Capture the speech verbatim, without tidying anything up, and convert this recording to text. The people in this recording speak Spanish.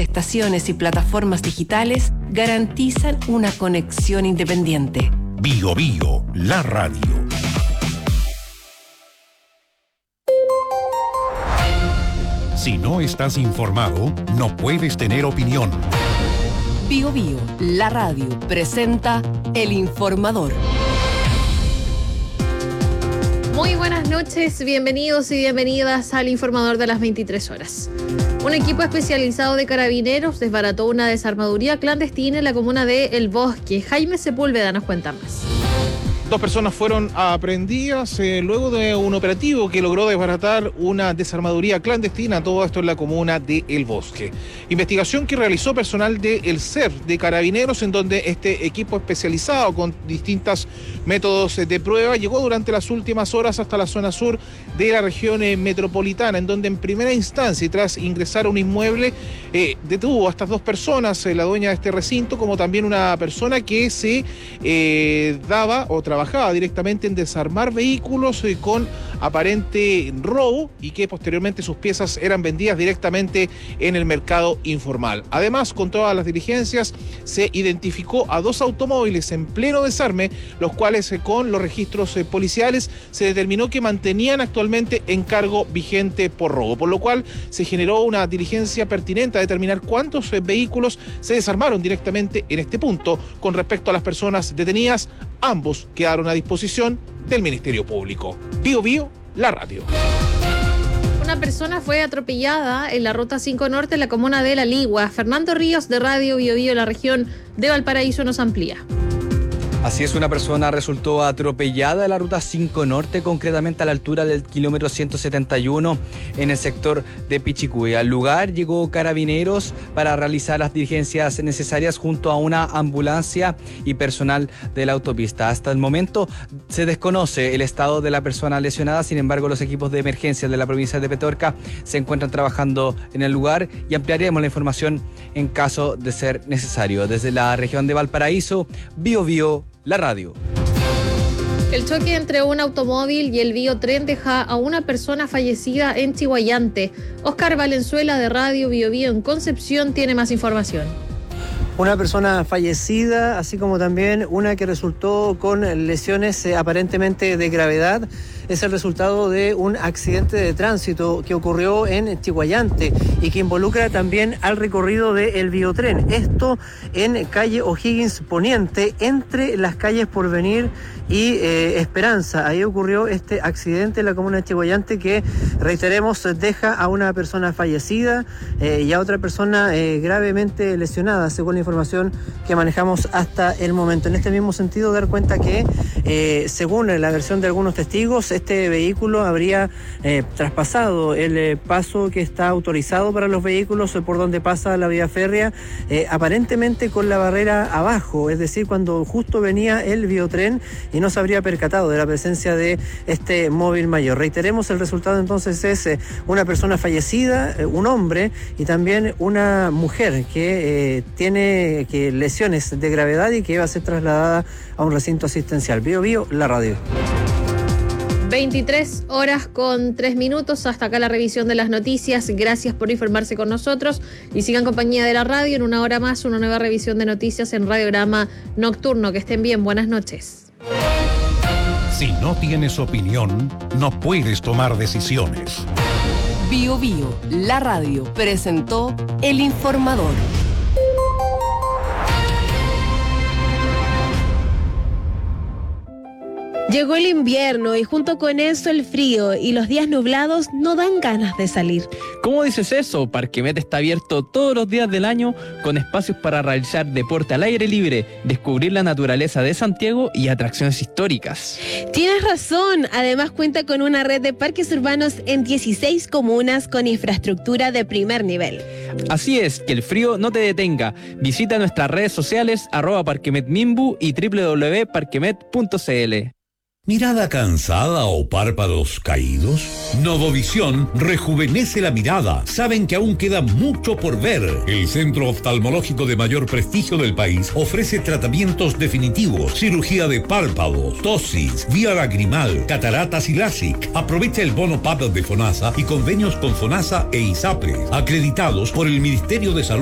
estaciones y plataformas digitales garantizan una conexión independiente. Bio Bio, la radio. Si no estás informado, no puedes tener opinión. Bio Bio, la radio, presenta El Informador. Muy buenas noches, bienvenidos y bienvenidas al Informador de las veintitrés horas. Un equipo especializado de carabineros desbarató una desarmaduría clandestina en la comuna de El Bosque. Jaime Sepúlveda nos cuenta más. Dos personas fueron aprehendidas eh, luego de un operativo que logró desbaratar una desarmaduría clandestina, todo esto en la comuna de El Bosque. Investigación que realizó personal del C E R de Carabineros, en donde este equipo especializado con distintos métodos de prueba llegó durante las últimas horas hasta la zona sur de la región eh, metropolitana, en donde en primera instancia y tras ingresar a un inmueble eh, detuvo a estas dos personas, eh, la dueña de este recinto, como también una persona que se eh, daba o trabajaba directamente en desarmar vehículos eh, con aparente robo y que posteriormente sus piezas eran vendidas directamente en el mercado informal. Además, con todas las diligencias se identificó a dos automóviles en pleno desarme, los cuales eh, con los registros eh, policiales se determinó que mantenían actualmente encargo vigente por robo, por lo cual se generó una diligencia pertinente a determinar cuántos eh, vehículos se desarmaron directamente en este punto. Con respecto a las personas detenidas, ambos quedaron a disposición del Ministerio Público. Bio Bio, la radio. Una persona fue atropellada en la Ruta cinco Norte en la comuna de La Ligua. Fernando Ríos, de Radio Bio Bio, la región de Valparaíso, nos amplía. Así es, una persona resultó atropellada en la Ruta cinco Norte, concretamente a la altura del kilómetro ciento setenta y uno en el sector de Pichicuy. Al lugar llegó Carabineros para realizar las diligencias necesarias junto a una ambulancia y personal de la autopista. Hasta el momento se desconoce el estado de la persona lesionada, sin embargo los equipos de emergencia de la provincia de Petorca se encuentran trabajando en el lugar y ampliaremos la información en caso de ser necesario. Desde la región de Valparaíso, Bio Bio, la radio. El choque entre un automóvil y el biotren deja a una persona fallecida en Chihuayante. Oscar Valenzuela, de Radio Bio Bio en Concepción, tiene más información. Una persona fallecida, así como también una que resultó con lesiones eh, aparentemente de gravedad. Es el resultado de un accidente de tránsito que ocurrió en Chihuayante y que involucra también al recorrido del biotren. Esto en calle O'Higgins Poniente, entre las calles Porvenir y eh, Esperanza. Ahí ocurrió este accidente en la comuna de Chihuayante que, reiteremos, deja a una persona fallecida eh, y a otra persona eh, gravemente lesionada, según la información que manejamos hasta el momento. En este mismo sentido, dar cuenta que, eh, según la versión de algunos testigos, este vehículo habría eh, traspasado el eh, paso que está autorizado para los vehículos eh, por donde pasa la vía férrea, eh, aparentemente con la barrera abajo, es decir, cuando justo venía el biotren y no se habría percatado de la presencia de este móvil mayor. Reiteremos, el resultado entonces es eh, una persona fallecida, eh, un hombre y también una mujer que eh, tiene que lesiones de gravedad y que va a ser trasladada a un recinto asistencial. Bio Bio, la radio. veintitrés horas con tres minutos. Hasta acá la revisión de las noticias. Gracias por informarse con nosotros y sigan compañía de la radio. En una hora más, una nueva revisión de noticias en Radiograma Nocturno. Que estén bien. Buenas noches. Si no tienes opinión, no puedes tomar decisiones. Bio Bio, la radio, presentó El Informador. Llegó el invierno y junto con eso el frío y los días nublados no dan ganas de salir. ¿Cómo dices eso? Parquemet está abierto todos los días del año con espacios para realizar deporte al aire libre, descubrir la naturaleza de Santiago y atracciones históricas. Tienes razón, además cuenta con una red de parques urbanos en dieciséis comunas con infraestructura de primer nivel. Así es, que el frío no te detenga. Visita nuestras redes sociales arroba parquemetmimbu y doble u doble u doble u punto parquemet punto c l. ¿Mirada cansada o párpados caídos? Novovisión rejuvenece la mirada. Saben que aún queda mucho por ver. El centro oftalmológico de mayor prestigio del país ofrece tratamientos definitivos, cirugía de párpados, tosis, vía lagrimal, cataratas y LASIK. Aprovecha el bono P A P de FONASA y convenios con FONASA e ISAPRES, acreditados por el Ministerio de Salud